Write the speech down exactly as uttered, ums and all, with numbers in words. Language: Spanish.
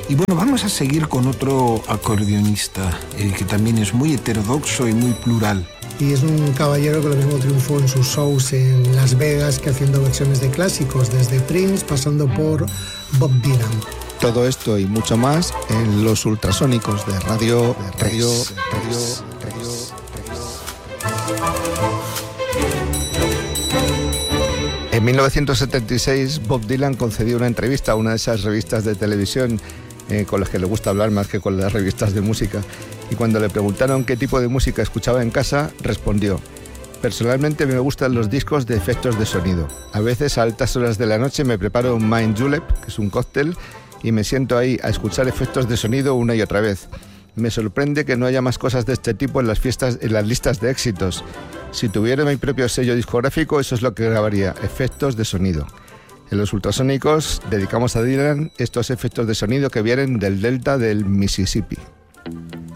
Y bueno, vamos a seguir con otro acordeonista eh, que también es muy heterodoxo y muy plural. Y es un caballero que lo mismo triunfó en sus shows en Las Vegas que haciendo versiones de clásicos, desde Prince pasando por Bob Dylan. Todo esto y mucho más en Los Ultrasónicos de Radio, de Radio, Radio, Radio, En mil novecientos setenta y seis, Bob Dylan concedió una entrevista a una de esas revistas de televisión eh, con las que le gusta hablar más que con las revistas de música. Y cuando le preguntaron qué tipo de música escuchaba en casa, respondió: personalmente me gustan los discos de efectos de sonido. A veces a altas horas de la noche me preparo un Mind Julep, que es un cóctel, y me siento ahí a escuchar efectos de sonido una y otra vez. Me sorprende que no haya más cosas de este tipo en las fiestas, en las listas de éxitos. Si tuviera mi propio sello discográfico, eso es lo que grabaría, efectos de sonido. En Los Ultrasónicos dedicamos a Dylan estos efectos de sonido que vienen del delta del Mississippi.